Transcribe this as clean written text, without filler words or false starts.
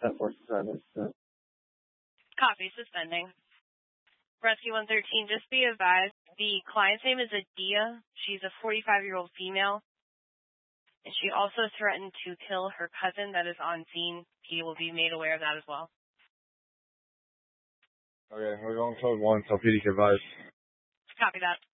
1047. Copy, suspending. Rescue 113, just be advised, the client's name is Adia. She's a 45-year-old female, and she also threatened to kill her cousin that is on scene. He will be made aware of that as well. Okay, we're going code 1, so PD advised. Copy that.